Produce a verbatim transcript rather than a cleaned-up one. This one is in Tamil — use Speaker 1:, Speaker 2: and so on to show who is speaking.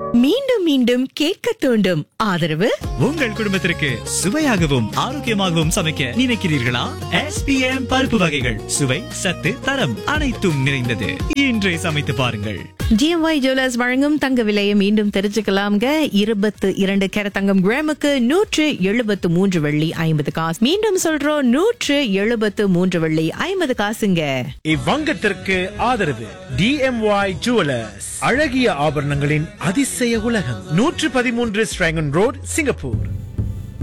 Speaker 1: மீண்டும் மீண்டும் கேட்க தூண்டும் ஆதரவு.
Speaker 2: உங்கள் குடும்பத்திற்கு சுவையாகவும் ஆரோக்கியமாகவும் சமைக்க நினைக்கிறீர்களா? எஸ் பி எம் பருப்பு வகைகள் சுவை, சத்து, தரம் அனைத்தும் நிறைந்தது. இன்றே சமைத்து பாருங்கள்.
Speaker 1: ஜிஎம்ஒய் ஜுவல்லர்ஸ் வழங்கும் தங்க விலையை மீண்டும் தெரிஞ்சுக்கலாம்ங்க. இருபத்து இரண்டு கேரட் தங்கம் கிராமுக்கு நூற்று எழுபத்து மூன்று வெள்ளி ஐம்பது காசு. மீண்டும் சொல்றோம், நூற்று எழுபத்து மூன்று வெள்ளி ஐம்பது காசுங்க.
Speaker 3: இவ்வங்கத்திற்கு ஆதரவு டிஎம்ஒய் ஜுவல்லர்ஸ், அழகிய ஆபரணங்களின் அதிசய உலகம், நூற்று பதிமூன்று ஸ்ட்ராங்கன் ரோட், சிங்கப்பூர்.